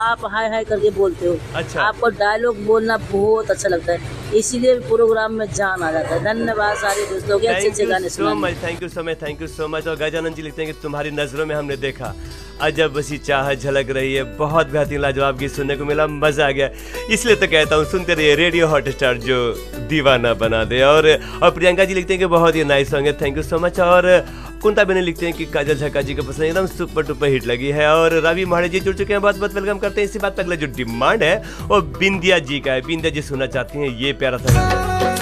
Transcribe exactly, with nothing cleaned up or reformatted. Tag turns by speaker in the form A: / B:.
A: आप हाय हाय करके बोलते हो।
B: अच्छा।
A: आपको डायलॉग बोलना बहुत अच्छा लगता है, इसीलिए प्रोग्राम में जान आ जाता है। धन्यवाद सारे दोस्तों के अच्छे अच्छे गाने
B: सो
A: सुनाने।
B: Much, thank you so much, thank you so much. और गजानन जी लिखते हैं कि तुम्हारी नज़रों में हमने देखा अजब सी चाह झलक रही है। बहुत बेहतरीन लाजवाब गीत सुनने को मिला, मज़ा आ गया। इसलिए तो कहता हूँ सुनते रहिए रेडियो हॉटस्टार, जो दीवाना बना दे। और और प्रियंका जी लिखते हैं कि बहुत ही नाइस सॉन्ग है, थैंक यू सो मच। और कुंता बेने लिखते हैं कि काजल झक्का जी का पसंद एकदम सुपर टुपर हिट लगी है। और रवि महाड़े जी जुड़ चुके हैं, बहुत बहुत वेलकम करते हैं। इसी बात पर अगला जो डिमांड है वो बिंदिया जी का है। बिंदिया जी सुनना चाहती हैं ये प्यारा सा गाना।